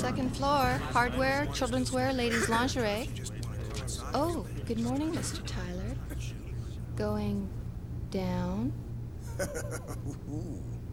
second floor. Hardware, children's wear, ladies' lingerie. Oh, good morning, Mr. Tyler. Going down?